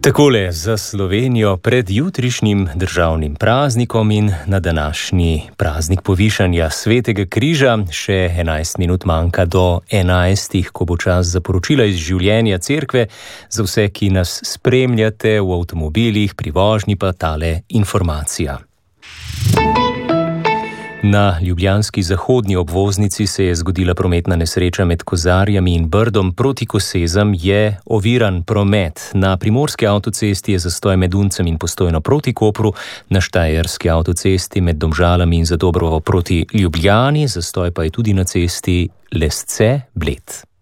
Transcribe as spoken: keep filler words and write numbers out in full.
Takole za Slovenijo pred jutrišnjim državnim praznikom in na današnji praznik povišanja Svetega križa še enajst minut manjka do enajstih, ko bo čas za poročila iz življenja cerkve. Za vse, ki nas spremljate v avtomobilih, pri vožnji pa tale informacija. Na ljubljanski zahodni obvoznici se je zgodila prometna nesreča med Kozarjami in Brdom. Proti Kosezam je oviran promet. Na primorski avtocesti je zastoj med Uncem in Postojno proti Kopru, na štajerski avtocesti med Domžalami in Zadobrovo proti Ljubljani, zastoj pa je tudi na cesti Lesce-Bled.